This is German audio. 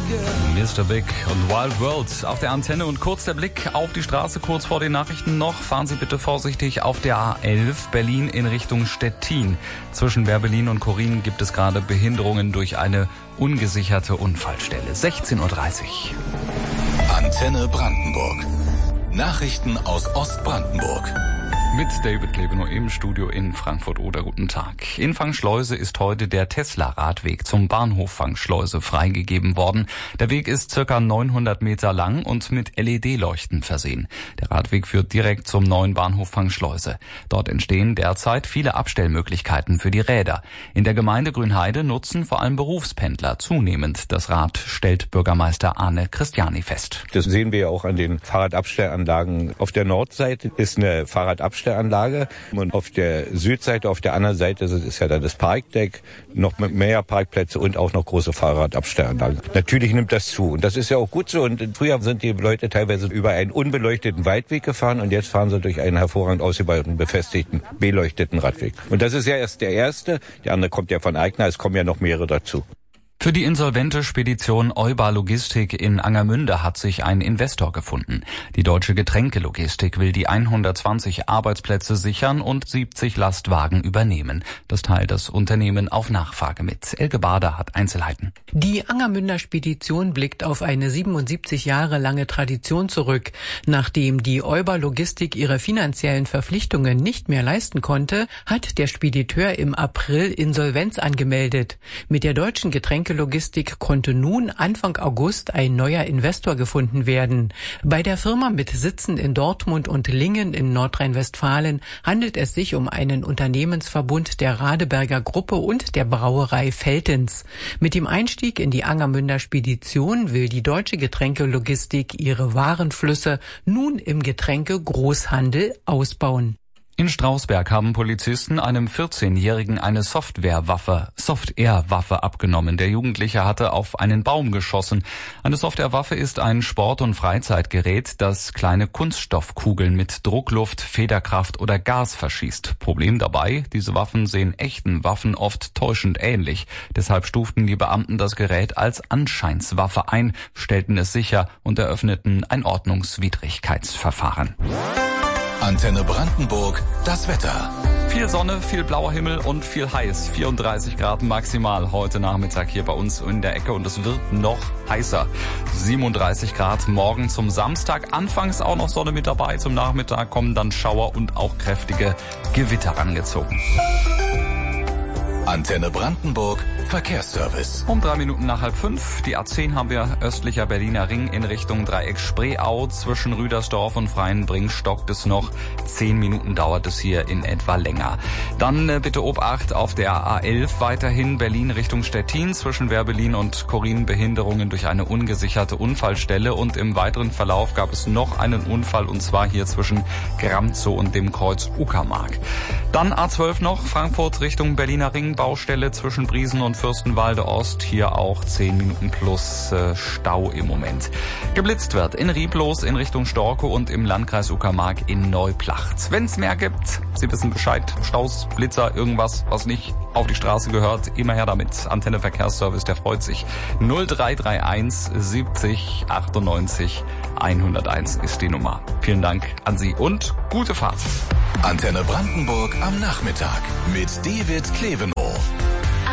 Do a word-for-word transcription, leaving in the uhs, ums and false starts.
Mister Big und Wild World auf der Antenne und kurz der Blick auf die Straße, kurz vor den Nachrichten noch. Fahren Sie bitte vorsichtig auf der A elf Berlin in Richtung Stettin. Zwischen Werbelin und Korin gibt es gerade Behinderungen durch eine ungesicherte Unfallstelle. sechzehn Uhr dreißig. Antenne Brandenburg. Nachrichten aus Ostbrandenburg. Mit David Klebenow im Studio in Frankfurt-Oder. Guten Tag. In Fangschleuse ist heute der Tesla-Radweg zum Bahnhof Fangschleuse freigegeben worden. Der Weg ist circa neunhundert Meter lang und mit L E D-Leuchten versehen. Der Radweg führt direkt zum neuen Bahnhof Fangschleuse. Dort entstehen derzeit viele Abstellmöglichkeiten für die Räder. In der Gemeinde Grünheide nutzen vor allem Berufspendler zunehmend das Rad, stellt Bürgermeister Arne Christiani fest. Das sehen wir ja auch an den Fahrradabstellanlagen. Auf der Nordseite ist eine Fahrradabstellanlage und auf der Südseite, auf der anderen Seite ist ja dann das Parkdeck, noch mit mehr Parkplätze und auch noch große Fahrradabstellanlagen. Natürlich nimmt das zu und das ist ja auch gut so. Und früher sind die Leute teilweise über einen unbeleuchteten Waldweg gefahren und jetzt fahren sie durch einen hervorragend ausgebauten, befestigten, beleuchteten Radweg. Und das ist ja erst der erste. Der andere kommt ja von Eigner, es kommen ja noch mehrere dazu. Für die insolvente Spedition Euba Logistik in Angermünde hat sich ein Investor gefunden. Die Deutsche Getränkelogistik will die hundertzwanzig Arbeitsplätze sichern und siebzig Lastwagen übernehmen. Das teilt das Unternehmen auf Nachfrage mit. Elke Bader hat Einzelheiten. Die Angermünder Spedition blickt auf eine siebenundsiebzig Jahre lange Tradition zurück. Nachdem die Euba Logistik ihre finanziellen Verpflichtungen nicht mehr leisten konnte, hat der Spediteur im April Insolvenz angemeldet. Mit der Deutschen Getränkelogistik Logistik konnte nun Anfang August ein neuer Investor gefunden werden. Bei der Firma mit Sitzen in Dortmund und Lingen in Nordrhein-Westfalen handelt es sich um einen Unternehmensverbund der Radeberger Gruppe und der Brauerei Veltins. Mit dem Einstieg in die Angermünder Spedition will die Deutsche Getränkelogistik ihre Warenflüsse nun im Getränke-Großhandel ausbauen. In Strausberg haben Polizisten einem vierzehnjährigen eine Softwarewaffe, Soft-Air-Waffe abgenommen. Der Jugendliche hatte auf einen Baum geschossen. Eine Soft-Air-Waffe ist ein Sport- und Freizeitgerät, das kleine Kunststoffkugeln mit Druckluft, Federkraft oder Gas verschießt. Problem dabei, diese Waffen sehen echten Waffen oft täuschend ähnlich. Deshalb stuften die Beamten das Gerät als Anscheinswaffe ein, stellten es sicher und eröffneten ein Ordnungswidrigkeitsverfahren. Antenne Brandenburg, das Wetter. Viel Sonne, viel blauer Himmel und viel heiß. vierunddreißig Grad maximal heute Nachmittag hier bei uns in der Ecke und es wird noch heißer. siebenunddreißig Grad morgen zum Samstag. Anfangs auch noch Sonne mit dabei. Zum Nachmittag kommen dann Schauer und auch kräftige Gewitter angezogen. Antenne Brandenburg, Verkehrsservice. Um drei Minuten nach halb fünf. Die A zehn haben wir östlicher Berliner Ring in Richtung Dreieck Spreeau. Zwischen Rüdersdorf und Freienbring stockt es noch. Zehn Minuten dauert es hier in etwa länger. Dann äh, bitte Obacht auf der A elf weiterhin Berlin Richtung Stettin. Zwischen Werbelin und Korin Behinderungen durch eine ungesicherte Unfallstelle. Und im weiteren Verlauf gab es noch einen Unfall und zwar hier zwischen Gramzow und dem Kreuz Uckermark. Dann A zwölf noch Frankfurt Richtung Berliner Ring. Baustelle zwischen Briesen und Fürstenwalde Ost. Hier auch zehn Minuten plus äh, Stau im Moment. Geblitzt wird in Rieblos in Richtung Storkow und im Landkreis Uckermark in Neuplacht. Wenn es mehr gibt, Sie wissen Bescheid, Staus, Blitzer, irgendwas, was nicht auf die Straße gehört, immer her damit. Antenne Verkehrsservice, der freut sich. null drei drei eins siebzig achtundneunzig hunderteins ist die Nummer. Vielen Dank an Sie und gute Fahrt. Antenne Brandenburg am Nachmittag mit David Klebenow.